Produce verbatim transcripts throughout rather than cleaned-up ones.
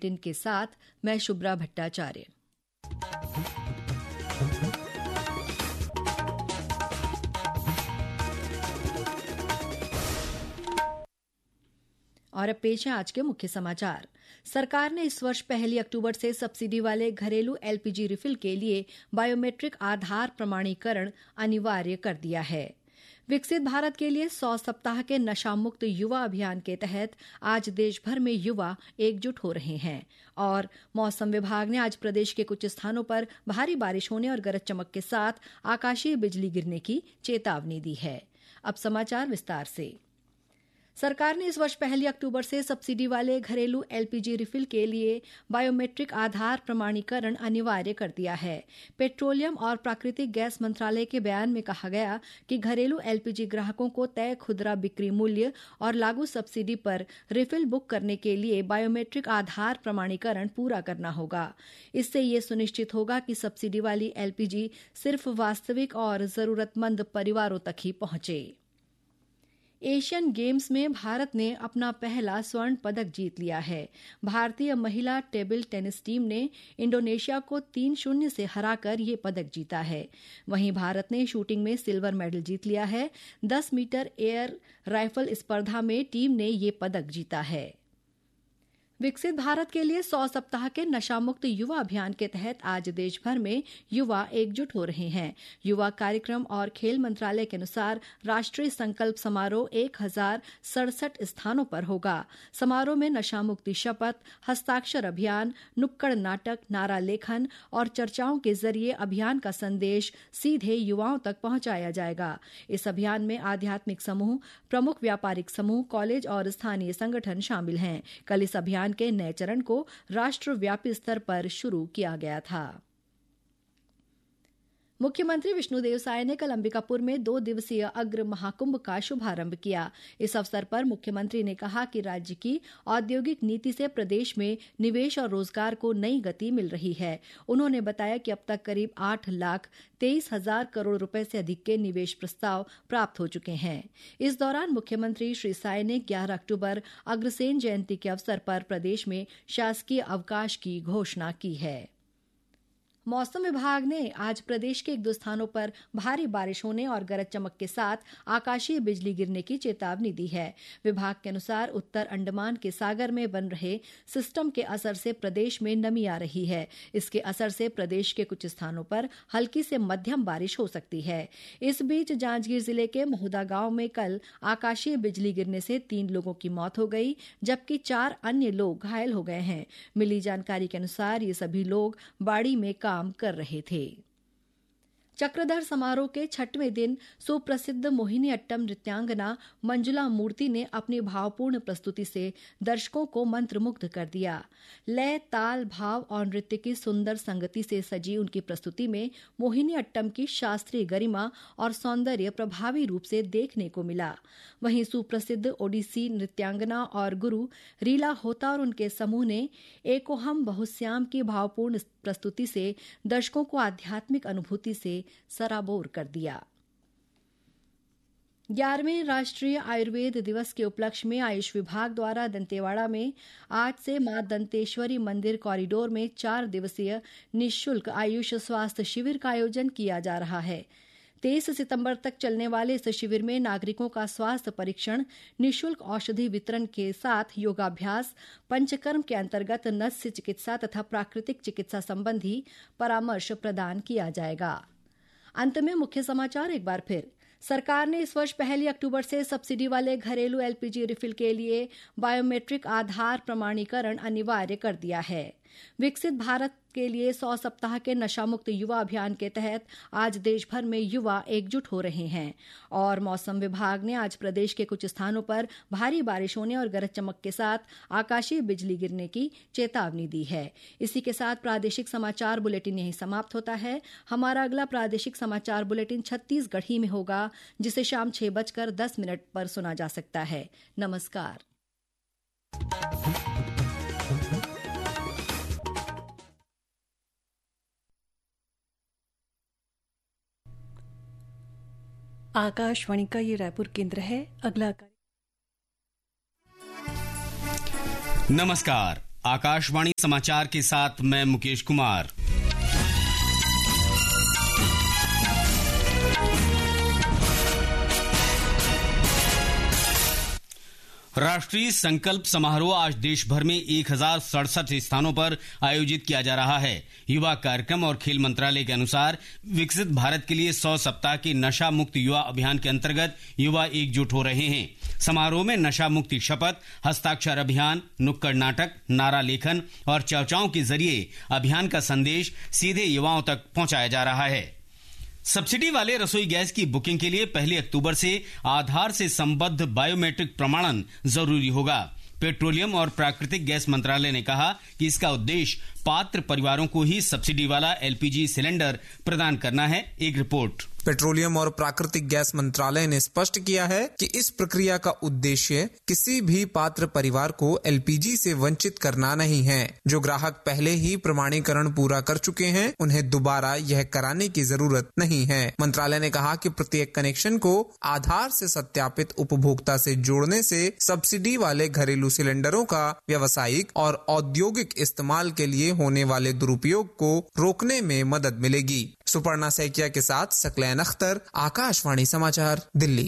Bulletin के साथ मैं शुभ्रा भट्टाचार्य। और अब पेश है आज के मुख्य समाचार। सरकार ने इस वर्ष पहली अक्टूबर से सब्सिडी वाले घरेलू एलपीजी रिफिल के लिए बायोमेट्रिक आधार प्रमाणीकरण अनिवार्य कर दिया है। विकसित भारत के लिए सौ सप्ताह के नशा मुक्त युवा अभियान के तहत आज देश भर में युवा एकजुट हो रहे हैं और मौसम विभाग ने आज प्रदेश के कुछ स्थानों पर भारी बारिश होने और गरज चमक के साथ आकाशीय बिजली गिरने की चेतावनी दी है। अब समाचार विस्तार से। सरकार ने इस वर्ष पहली अक्टूबर से सब्सिडी वाले घरेलू एलपीजी रिफिल के लिए बायोमेट्रिक आधार प्रमाणीकरण अनिवार्य कर दिया है। पेट्रोलियम और प्राकृतिक गैस मंत्रालय के बयान में कहा गया कि घरेलू एलपीजी ग्राहकों को तय खुदरा बिक्री मूल्य और लागू सब्सिडी पर रिफिल बुक करने के लिए बायोमेट्रिक आधार प्रमाणीकरण पूरा करना होगा। इससे ये सुनिश्चित होगा कि सब्सिडी वाली एलपीजी सिर्फ वास्तविक और जरूरतमंद परिवारों तक ही पहुंचे। एशियन गेम्स में भारत ने अपना पहला स्वर्ण पदक जीत लिया है। भारतीय महिला टेबल टेनिस टीम ने इंडोनेशिया को तीन शून्य से हराकर ये पदक जीता है। वहीं भारत ने शूटिंग में सिल्वर मेडल जीत लिया है। दस मीटर एयर राइफल स्पर्धा में टीम ने ये पदक जीता है। विकसित भारत के लिए सौ सप्ताह के नशा मुक्त युवा अभियान के तहत आज देश भर में युवा एकजुट हो रहे हैं। युवा कार्यक्रम और खेल मंत्रालय के अनुसार राष्ट्रीय संकल्प समारोह एक हजार सड़सठ स्थानों पर होगा। समारोह में नशा मुक्ति शपथ, हस्ताक्षर अभियान, नुक्कड़ नाटक, नारा लेखन और चर्चाओं के जरिए अभियान का संदेश सीधे युवाओं तक पहुंचाया जाएगा। इस अभियान में आध्यात्मिक समूह, प्रमुख व्यापारिक समूह, कॉलेज और स्थानीय संगठन शामिल हैं। कल इस अभियान के नए चरण को राष्ट्रव्यापी स्तर पर शुरू किया गया था। मुख्यमंत्री विष्णुदेव साय ने कल अंबिकापुर में दो दिवसीय अग्र महाकुंभ का शुभारंभ किया। इस अवसर पर मुख्यमंत्री ने कहा कि राज्य की औद्योगिक नीति से प्रदेश में निवेश और रोजगार को नई गति मिल रही है। उन्होंने बताया कि अब तक करीब आठ लाख तेईस हजार करोड़ रुपए से अधिक के निवेश प्रस्ताव प्राप्त हो चुके हैं। इस दौरान मुख्यमंत्री श्री साय ने ग्यारह अक्टूबर अग्रसेन जयंती के अवसर पर प्रदेश में शासकीय अवकाश की घोषणा की है। मौसम विभाग ने आज प्रदेश के एक दो स्थानों पर भारी बारिश होने और गरज चमक के साथ आकाशीय बिजली गिरने की चेतावनी दी है। विभाग के अनुसार उत्तर अंडमान के सागर में बन रहे सिस्टम के असर से प्रदेश में नमी आ रही है। इसके असर से प्रदेश के कुछ स्थानों पर हल्की से मध्यम बारिश हो सकती है। इस बीच जांजगीर जिले के महुदा गांव में कल आकाशीय बिजली गिरने से तीन लोगों की मौत हो गई, जबकि चार अन्य लोग घायल हो गए हैं। मिली जानकारी के अनुसार ये सभी लोग बाड़ी में काम कर रहे थे। चक्रधर समारोह के छठवें दिन सुप्रसिद्ध मोहिनी अट्टम नृत्यांगना मंजुला मूर्ति ने अपनी भावपूर्ण प्रस्तुति से दर्शकों को मंत्रमुग्ध कर दिया। लय, ताल, भाव और नृत्य की सुंदर संगति से सजी उनकी प्रस्तुति में मोहिनी अट्टम की शास्त्रीय गरिमा और सौंदर्य प्रभावी रूप से देखने को मिला। वहीं सुप्रसिद्ध ओडिसी नृत्यांगना और गुरु रीला होता और उनके समूह ने एकोहम बहुश्याम की भावपूर्ण प्रस्तुति से दर्शकों को आध्यात्मिक अनुभूति से सराबोर कर दिया। ग्यारहवें राष्ट्रीय आयुर्वेद दिवस के उपलक्ष्य में आयुष विभाग द्वारा दंतेवाड़ा में आज से मां दंतेश्वरी मंदिर कॉरिडोर में चार दिवसीय निःशुल्क आयुष स्वास्थ्य शिविर का आयोजन किया जा रहा है। तेईस सितंबर तक चलने वाले इस शिविर में नागरिकों का स्वास्थ्य परीक्षण, निःशुल्क औषधि वितरण के साथ योगाभ्यास, पंचकर्म के अंतर्गत नस्य चिकित्सा तथा प्राकृतिक चिकित्सा संबंधी परामर्श प्रदान किया जाएगा। अंत में मुख्य समाचार एक बार फिर। सरकार ने इस वर्ष पहली अक्टूबर से सब्सिडी वाले घरेलू एलपीजी रिफिल के लिए बायोमेट्रिक आधार प्रमाणीकरण अनिवार्य कर दिया है। विकसित भारत के लिए सौ सप्ताह के नशा मुक्त युवा अभियान के तहत आज देश भर में युवा एकजुट हो रहे हैं और मौसम विभाग ने आज प्रदेश के कुछ स्थानों पर भारी बारिश होने और गरज चमक के साथ आकाशीय बिजली गिरने की चेतावनी दी है। इसी के साथ प्रादेशिक समाचार बुलेटिन यहीं समाप्त होता है। हमारा अगला प्रादेशिक समाचार बुलेटिन छत्तीसगढ़ी में होगा, जिसे शाम छह बजकर दस मिनट पर सुना जा सकता है। नमस्कार। आकाशवाणी का ये रायपुर केंद्र है। अगला नमस्कार, आकाशवाणी समाचार के साथ मैं मुकेश कुमार। राष्ट्रीय संकल्प समारोह आज देश भर में एक हजार सड़सठ स्थानों पर आयोजित किया जा रहा है। युवा कार्यक्रम और खेल मंत्रालय के अनुसार विकसित भारत के लिए सौ सप्ताह के नशा मुक्त युवा अभियान के अंतर्गत युवा एकजुट हो रहे हैं। समारोह में नशा मुक्ति शपथ, हस्ताक्षर अभियान, नुक्कड़ नाटक, नारा लेखन और चर्चाओं के जरिए अभियान का संदेश सीधे युवाओं तक पहुंचाया जा रहा है। सब्सिडी वाले रसोई गैस की बुकिंग के लिए पहली अक्टूबर से आधार से संबद्ध बायोमेट्रिक प्रमाणन जरूरी होगा। पेट्रोलियम और प्राकृतिक गैस मंत्रालय ने कहा कि इसका उद्देश्य पात्र परिवारों को ही सब्सिडी वाला एलपीजी सिलेंडर प्रदान करना है। एक रिपोर्ट। पेट्रोलियम और प्राकृतिक गैस मंत्रालय ने स्पष्ट किया है कि इस प्रक्रिया का उद्देश्य किसी भी पात्र परिवार को एलपीजी से वंचित करना नहीं है। जो ग्राहक पहले ही प्रमाणीकरण पूरा कर चुके हैं, उन्हें दोबारा यह कराने की जरूरत नहीं है। मंत्रालय ने कहा कि प्रत्येक कनेक्शन को आधार से सत्यापित उपभोक्ता से जोड़ने से सब्सिडी वाले घरेलू सिलेंडरों का व्यावसायिक और औद्योगिक इस्तेमाल के लिए होने वाले दुरुपयोग को रोकने में मदद मिलेगी। सुपर्णा सैकिया के साथ सकलैन अख्तर, आकाशवाणी समाचार, दिल्ली।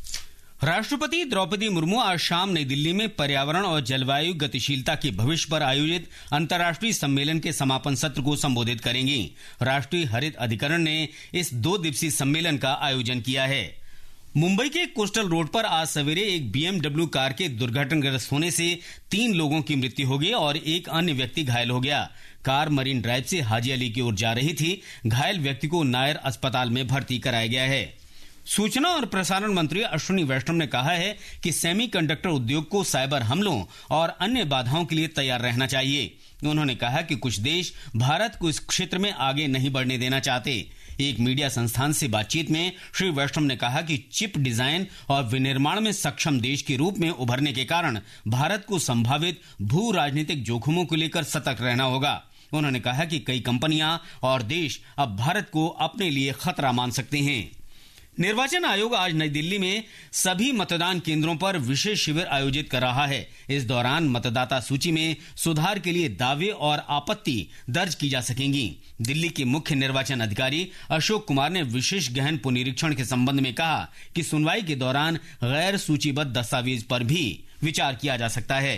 राष्ट्रपति द्रौपदी मुर्मू आज शाम नई दिल्ली में पर्यावरण और जलवायु गतिशीलता के भविष्य पर आयोजित अंतर्राष्ट्रीय सम्मेलन के समापन सत्र को संबोधित करेंगी। राष्ट्रीय हरित अधिकरण ने इस दो दिवसीय सम्मेलन का आयोजन किया है। मुंबई के कोस्टल रोड पर आज सवेरे एक बीएमडब्ल्यू कार के दुर्घटनाग्रस्त होने से तीन लोगों की मृत्यु हो गई और एक अन्य व्यक्ति घायल हो गया। कार मरीन ड्राइव से हाजी अली की ओर जा रही थी। घायल व्यक्ति को नायर अस्पताल में भर्ती कराया गया है। सूचना और प्रसारण मंत्री अश्विनी वैष्णव ने कहा है कि सेमीकंडक्टर उद्योग को साइबर हमलों और अन्य बाधाओं के लिए तैयार रहना चाहिए। उन्होंने कहा कि कुछ देश भारत को इस क्षेत्र में आगे नहीं बढ़ने देना चाहते। एक मीडिया संस्थान से बातचीत में श्री वैष्णव ने कहा कि चिप डिजाइन और विनिर्माण में सक्षम देश के रूप में उभरने के कारण भारत को संभावित भू राजनीतिक जोखिमों को लेकर सतर्क रहना होगा। उन्होंने कहा कि कई कंपनियां और देश अब भारत को अपने लिए खतरा मान सकते हैं। निर्वाचन आयोग आज नई दिल्ली में सभी मतदान केंद्रों पर विशेष शिविर आयोजित कर रहा है। इस दौरान मतदाता सूची में सुधार के लिए दावे और आपत्ति दर्ज की जा सकेंगी। दिल्ली के मुख्य निर्वाचन अधिकारी अशोक कुमार ने विशेष गहन पुनरीक्षण के संबंध में कहा कि सुनवाई के दौरान गैर सूचीबद्ध दस्तावेज पर भी विचार किया जा सकता है।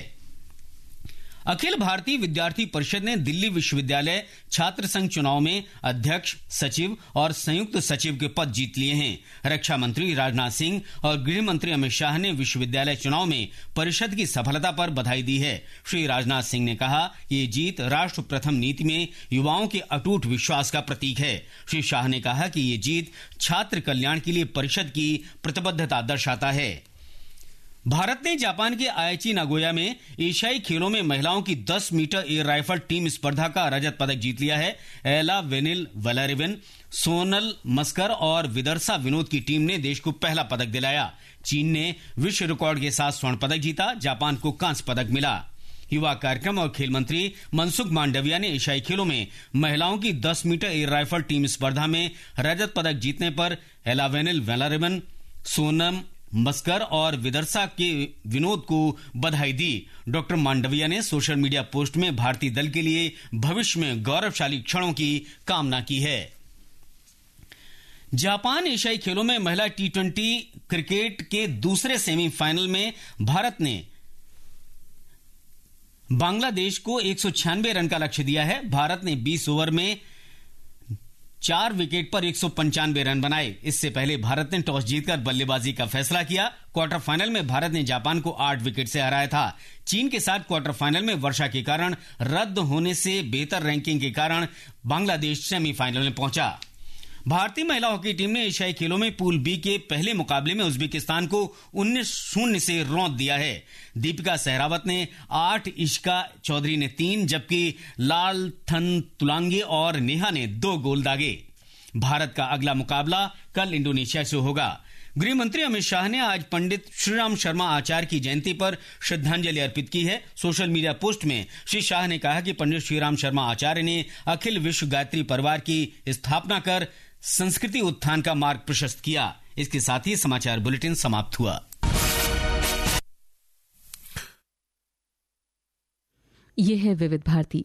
अखिल भारतीय विद्यार्थी परिषद ने दिल्ली विश्वविद्यालय छात्र संघ चुनाव में अध्यक्ष, सचिव और संयुक्त सचिव के पद जीत लिए हैं। रक्षा मंत्री राजनाथ सिंह और गृह मंत्री अमित शाह ने विश्वविद्यालय चुनाव में परिषद की सफलता पर बधाई दी है। श्री राजनाथ सिंह ने कहा कि ये जीत राष्ट्र प्रथम नीति में युवाओं के अटूट विश्वास का प्रतीक है। श्री शाह ने कहा कि ये जीत छात्र कल्याण के लिए परिषद की प्रतिबद्धता दर्शाता है। भारत ने जापान के आईची नागोया में एशियाई खेलों में महिलाओं की दस मीटर एयर राइफल टीम स्पर्धा का रजत पदक जीत लिया है। एला वेनिल वैलरिवन, सोनल मस्कर और विदर्सा विनोद की टीम ने देश को पहला पदक दिलाया। चीन ने विश्व रिकॉर्ड के साथ स्वर्ण पदक जीता। जापान को कांस्य पदक मिला। युवा कार्यक्रम और खेल मंत्री मनसुख मांडविया ने एशियाई खेलों में महिलाओं की दस मीटर एयर राइफल टीम स्पर्धा में रजत पदक जीतने पर एला वेनिल वैलरिवन, सोनम मस्कर और विदर्सा के विनोद को बधाई दी। डॉक्टर मांडविया ने सोशल मीडिया पोस्ट में भारतीय दल के लिए भविष्य में गौरवशाली क्षणों की कामना की है। जापान एशियाई खेलों में महिला टी ट्वेंटी क्रिकेट के दूसरे सेमीफाइनल में भारत ने बांग्लादेश को एक सौ छियानवे रन का लक्ष्य दिया है। भारत ने बीस ओवर में चार विकेट पर एक सौ पंचानवे रन बनाए। इससे पहले भारत ने टॉस जीतकर बल्लेबाजी का फैसला किया। क्वार्टर फाइनल में भारत ने जापान को आठ विकेट से हराया था। चीन के साथ क्वार्टर फाइनल में वर्षा के कारण रद्द होने से बेहतर रैंकिंग के कारण बांग्लादेश सेमीफाइनल में पहुंचा। भारतीय महिला हॉकी टीम ने एशियाई खेलों में पूल बी के पहले मुकाबले में उज्बेकिस्तान को उन्नीस शून्य से रौंद दिया है। दीपिका सहरावत ने आठ, इश्का चौधरी ने तीन, जबकि लालथन तुलांगे और नेहा ने दो गोल दागे। भारत का अगला मुकाबला कल इंडोनेशिया से होगा। गृह मंत्री अमित शाह ने आज पंडित श्रीराम शर्मा आचार्य की जयंती पर श्रद्धांजलि अर्पित की है। सोशल मीडिया पोस्ट में श्री शाह ने कहा कि पंडित श्रीराम शर्मा आचार्य ने अखिल विश्व गायत्री परिवार की स्थापना कर संस्कृति उत्थान का मार्ग प्रशस्त किया। इसके साथ ही समाचार बुलेटिन समाप्त हुआ। ये है विविध भारती